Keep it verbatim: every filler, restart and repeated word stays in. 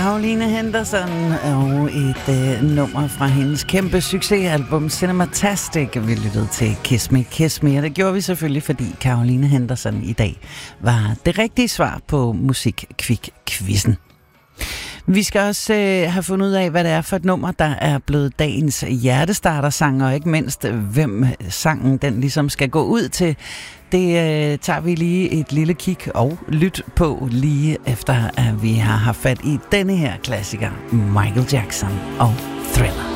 Caroline Henderson og et øh, nummer fra hendes kæmpe succesalbum Cinematastic. Vi lyttede til Kiss Me, Kiss Me, og det gjorde vi selvfølgelig, fordi Caroline Henderson i dag var det rigtige svar på Musik-Kvik-quizzen. Vi skal også øh, have fundet ud af, hvad det er for et nummer, der er blevet dagens hjertestartersang, og ikke mindst, hvem sangen den ligesom skal gå ud til. Det øh, tager vi lige et lille kig og lyt på lige efter, at vi har haft fat i denne her klassiker, Michael Jackson og Thriller.